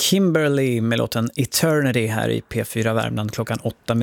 Kimberly med låten Eternity här i P4 Värmland klockan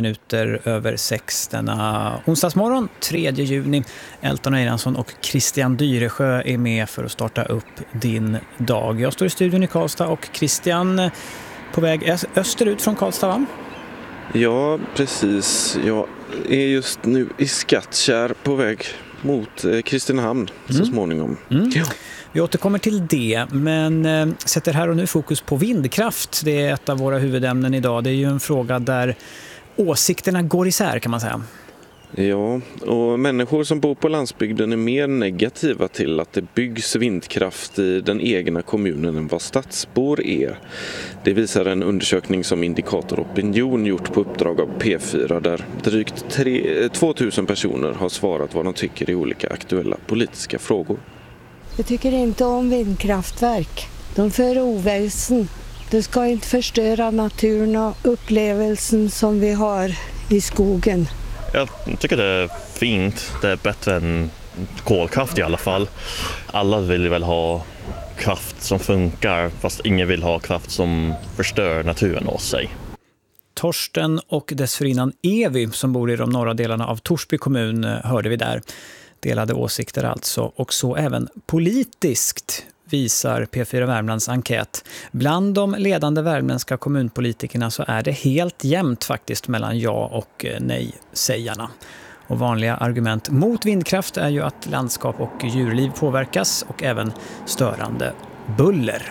8:06 denna onsdagsmorgon 3 juni. Elton Eiransson och Christian Dyresjö är med för att starta upp din dag. Jag står i studion i Karlstad och Christian på väg österut från Karlstad, va? Ja, precis. Jag är just nu i Skattkärr på väg mot Kristinehamn så småningom. Ja. Vi återkommer till det, men sätter här och nu fokus på vindkraft. Det är ett av våra huvudämnen idag. Det är ju en fråga där åsikterna går isär, kan man säga. Ja, och människor som bor på landsbygden är mer negativa till att det byggs vindkraft i den egna kommunen än vad stadsbor är. Det visar en undersökning som Indikator Opinion gjort på uppdrag av P4 där drygt 2000 personer har svarat vad de tycker i olika aktuella politiska frågor. Jag tycker inte om vindkraftverk. De för oväsen. Det ska inte förstöra naturen och upplevelsen som vi har i skogen. Jag tycker det är fint. Det är bättre än kolkraft i alla fall. Alla vill väl ha kraft som funkar, fast ingen vill ha kraft som förstör naturen åt sig. Torsten och dessförinnan Evi som bor i de norra delarna av Torsby kommun hörde vi där. Delade åsikter alltså, och så även politiskt visar P4 Värmlands enkät. Bland de ledande värmländska kommunpolitikerna så är det helt jämnt faktiskt mellan ja och nej-sägarna. Och vanliga argument mot vindkraft är ju att landskap och djurliv påverkas och även störande buller.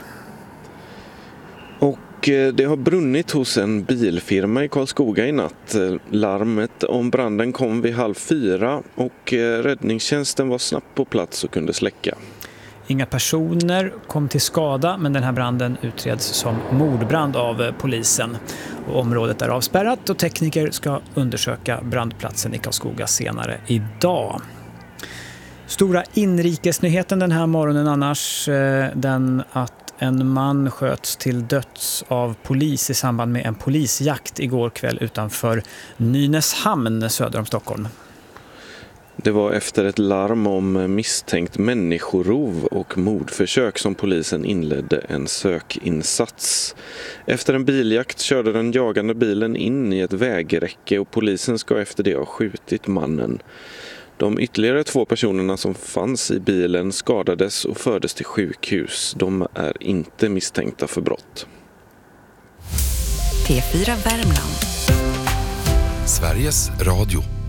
Och det har brunnit hos en bilfirma i Karlskoga i natt. Larmet om branden kom vid 3:30 och räddningstjänsten var snabbt på plats och kunde släcka. Inga personer kom till skada, men den här branden utreds som mordbrand av polisen. Och området är avspärrat och tekniker ska undersöka brandplatsen i Karlskoga senare idag. Stora inrikesnyheten den här morgonen annars, den att en man sköts till döds av polis i samband med en polisjakt igår kväll utanför Nynäshamn söder om Stockholm. Det var efter ett larm om misstänkt människorov och mordförsök som polisen inledde en sökinsats. Efter en biljakt körde den jagande bilen in i ett vägräcke och polisen ska efter det ha skjutit mannen. De ytterligare 2 personerna som fanns i bilen skadades och fördes till sjukhus. De är inte misstänkta för brott. P4 Värmland. Sveriges Radio.